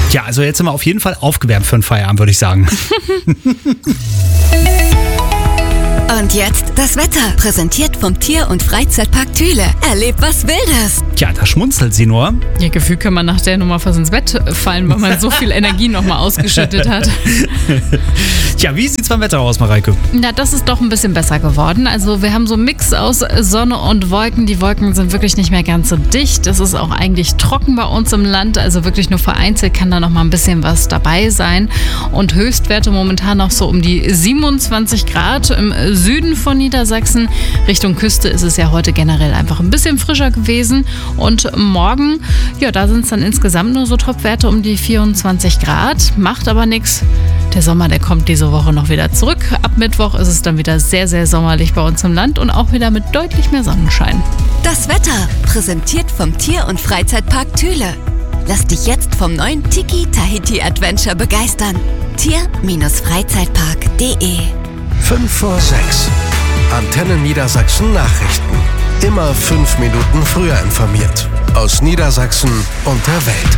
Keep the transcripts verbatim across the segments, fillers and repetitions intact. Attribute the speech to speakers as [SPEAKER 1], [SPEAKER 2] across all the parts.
[SPEAKER 1] Ja, also jetzt sind wir auf jeden Fall aufgewärmt für den Feierabend, würde ich sagen.
[SPEAKER 2] Und jetzt das Wetter, präsentiert vom Tier- und Freizeitpark Thüle. Erlebt was Wildes.
[SPEAKER 1] Tja, da schmunzelt sie nur.
[SPEAKER 3] Ja, gefühlt kann man nach der Nummer fast ins Bett fallen, weil man so viel Energie nochmal ausgeschüttet hat.
[SPEAKER 1] Tja, wie sieht's beim Wetter aus, Mareike?
[SPEAKER 3] Na, das ist doch ein bisschen besser geworden. Also wir haben so einen Mix aus Sonne und Wolken. Die Wolken sind wirklich nicht mehr ganz so dicht. Es ist auch eigentlich trocken bei uns im Land. Also wirklich nur vereinzelt kann da noch mal ein bisschen was dabei sein. Und Höchstwerte momentan noch so um die siebenundzwanzig Grad im Süden von Niedersachsen. Richtung Küste ist es ja heute generell einfach ein bisschen frischer gewesen. Und morgen, ja, da sind es dann insgesamt nur so Topwerte um die vierundzwanzig Grad. Macht aber nichts. Der Sommer, der kommt diese Woche noch wieder zurück. Ab Mittwoch ist es dann wieder sehr, sehr sommerlich bei uns im Land und auch wieder mit deutlich mehr Sonnenschein.
[SPEAKER 2] Das Wetter, präsentiert vom Tier- und Freizeitpark Thüle. Lass dich jetzt vom neuen Tiki Tahiti Adventure begeistern. Tier-Freizeitpark punkt de
[SPEAKER 4] fünf vor sechs. Antenne Niedersachsen Nachrichten. Immer fünf Minuten früher informiert. Aus Niedersachsen und der Welt.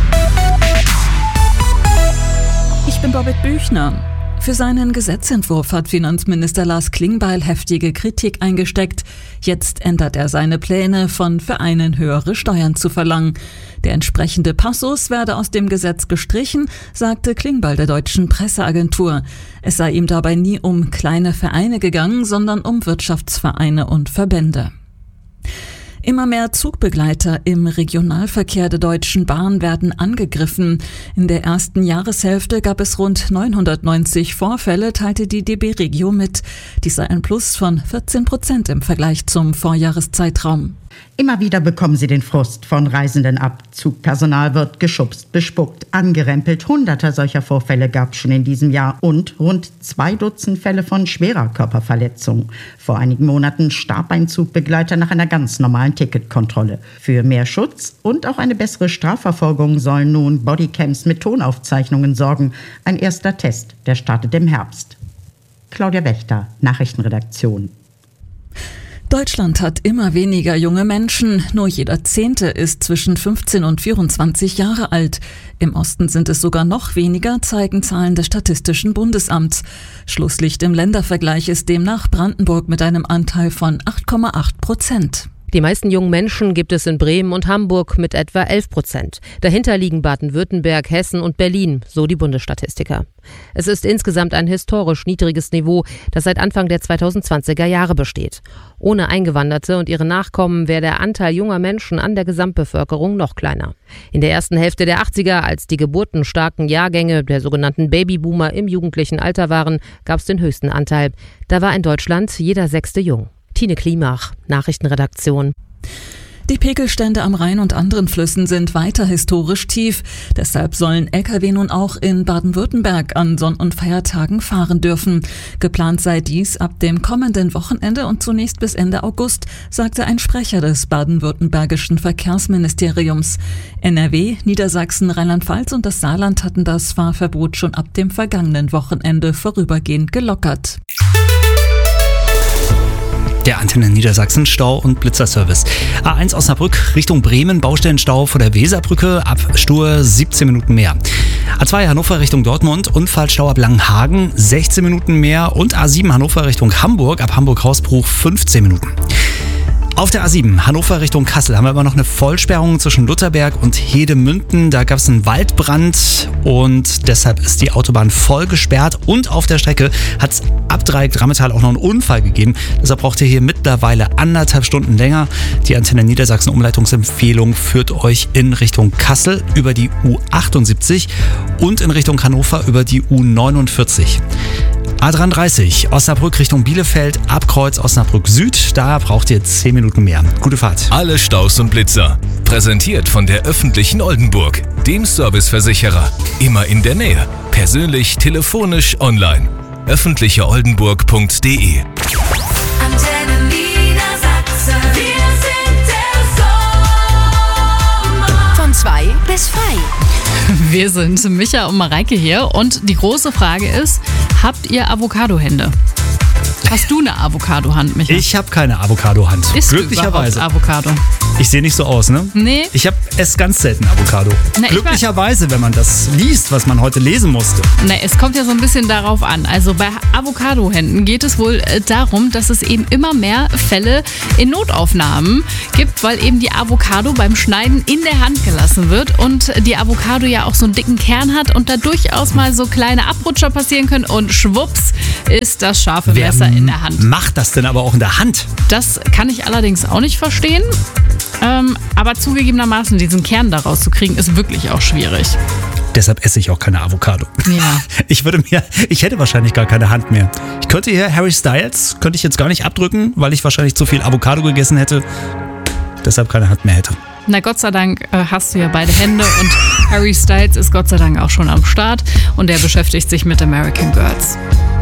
[SPEAKER 5] Ich bin Bobbit Büchner. Für seinen Gesetzentwurf hat Finanzminister Lars Klingbeil heftige Kritik eingesteckt. Jetzt ändert er seine Pläne, von Vereinen höhere Steuern zu verlangen. Der entsprechende Passus werde aus dem Gesetz gestrichen, sagte Klingbeil der Deutschen Presseagentur. Es sei ihm dabei nie um kleine Vereine gegangen, sondern um Wirtschaftsvereine und Verbände. Immer mehr Zugbegleiter im Regionalverkehr der Deutschen Bahn werden angegriffen. In der ersten Jahreshälfte gab es rund neunhundertneunzig Vorfälle, teilte die D B Regio mit. Dies sei ein Plus von vierzehn Prozent im Vergleich zum Vorjahreszeitraum.
[SPEAKER 6] Immer wieder bekommen sie den Frust von Reisenden ab. Zugpersonal wird geschubst, bespuckt, angerempelt. Hunderte solcher Vorfälle gab es schon in diesem Jahr und rund zwei Dutzend Fälle von schwerer Körperverletzung. Vor einigen Monaten starb ein Zugbegleiter nach einer ganz normalen Ticketkontrolle. Für mehr Schutz und auch eine bessere Strafverfolgung sollen nun Bodycams mit Tonaufzeichnungen sorgen. Ein erster Test, der startet im Herbst. Claudia Wächter, Nachrichtenredaktion.
[SPEAKER 5] Deutschland hat immer weniger junge Menschen. Nur jeder Zehnte ist zwischen fünfzehn und vierundzwanzig Jahre alt. Im Osten sind es sogar noch weniger, zeigen Zahlen des Statistischen Bundesamts. Schlusslicht im Ländervergleich ist demnach Brandenburg mit einem Anteil von acht Komma acht Prozent.
[SPEAKER 7] Die meisten jungen Menschen gibt es in Bremen und Hamburg mit etwa elf Prozent. Dahinter liegen Baden-Württemberg, Hessen und Berlin, so die Bundesstatistiker. Es ist insgesamt ein historisch niedriges Niveau, das seit Anfang der zweitausendzwanziger Jahre besteht. Ohne Eingewanderte und ihre Nachkommen wäre der Anteil junger Menschen an der Gesamtbevölkerung noch kleiner. In der ersten Hälfte der achtziger, als die geburtenstarken Jahrgänge der sogenannten Babyboomer im jugendlichen Alter waren, gab es den höchsten Anteil. Da war in Deutschland jeder Sechste jung. Tine Klimach, Nachrichtenredaktion.
[SPEAKER 5] Die Pegelstände am Rhein und anderen Flüssen sind weiter historisch tief. Deshalb sollen L K W nun auch in Baden-Württemberg an Sonn- und Feiertagen fahren dürfen. Geplant sei dies ab dem kommenden Wochenende und zunächst bis Ende August, sagte ein Sprecher des baden-württembergischen Verkehrsministeriums. N R W, Niedersachsen, Rheinland-Pfalz und das Saarland hatten das Fahrverbot schon ab dem vergangenen Wochenende vorübergehend gelockert.
[SPEAKER 1] Der Antenne Niedersachsen Stau- und Blitzerservice. A eins Osnabrück Richtung Bremen, Baustellenstau vor der Weserbrücke, ab Stur siebzehn Minuten mehr. A zwei Hannover Richtung Dortmund, Unfallstau ab Langenhagen, sechzehn Minuten mehr. Und A sieben Hannover Richtung Hamburg, ab Hamburg-Hausbruch fünfzehn Minuten. Auf der A sieben Hannover Richtung Kassel haben wir immer noch eine Vollsperrung zwischen Lutherberg und Hedemünden. Da gab es einen Waldbrand und deshalb ist die Autobahn voll gesperrt. Und auf der Strecke hat es ab Dreieck-Drammetal auch noch einen Unfall gegeben. Deshalb braucht ihr hier mittlerweile anderthalb Stunden länger. Die Antenne Niedersachsen Umleitungsempfehlung führt euch in Richtung Kassel über die U achtundsiebzig und in Richtung Hannover über die U neunundvierzig. A dreiunddreißig, Osnabrück Richtung Bielefeld, Abkreuz Osnabrück Süd, da braucht ihr zehn Minuten mehr. Gute Fahrt.
[SPEAKER 8] Alle Staus und Blitzer. Präsentiert von der öffentlichen Oldenburg, dem Serviceversicherer. Immer in der Nähe. Persönlich, telefonisch, online. öffentliche oldenburg punkt de.
[SPEAKER 9] Antenne Niedersachsen. Wir sind der Sommer.
[SPEAKER 2] Von zwei bis frei.
[SPEAKER 3] Wir sind Micha und Mareike hier und die große Frage ist, habt ihr Avocadohände? Hast du eine Avocado-Hand, Micha?
[SPEAKER 1] Ich habe keine Avocado-Hand.
[SPEAKER 3] Isst
[SPEAKER 1] Glücklicherweise.
[SPEAKER 3] du überhaupt Avocado?
[SPEAKER 1] Ich sehe nicht so aus, ne?
[SPEAKER 3] Nee.
[SPEAKER 1] Ich habe esse ganz selten Avocado.
[SPEAKER 3] Na, ich
[SPEAKER 1] Glücklicherweise, wenn man das liest, was man heute lesen musste.
[SPEAKER 3] Na, es kommt ja so ein bisschen darauf an. Also bei Avocado-Händen geht es wohl äh, darum, dass es eben immer mehr Fälle in Notaufnahmen gibt, weil eben die Avocado beim Schneiden in der Hand gelassen wird und die Avocado ja auch so einen dicken Kern hat und da durchaus mal so kleine Abrutscher passieren können und schwupps ist das scharfe
[SPEAKER 1] Wer
[SPEAKER 3] Messer in der Hand.
[SPEAKER 1] macht das denn aber auch in der Hand?
[SPEAKER 3] Das kann ich allerdings auch nicht verstehen. Ähm, aber zugegebenermaßen diesen Kern daraus zu kriegen, ist wirklich auch schwierig.
[SPEAKER 1] Deshalb esse ich auch keine Avocado.
[SPEAKER 3] Ja.
[SPEAKER 1] Ich würde mir, ich hätte wahrscheinlich gar keine Hand mehr. Ich könnte hier Harry Styles, könnte ich jetzt gar nicht abdrücken, weil ich wahrscheinlich zu viel Avocado gegessen hätte. Deshalb keine Hand mehr hätte.
[SPEAKER 3] Na Gott sei Dank äh, hast du ja beide Hände und Harry Styles ist Gott sei Dank auch schon am Start und er beschäftigt sich mit American Girls.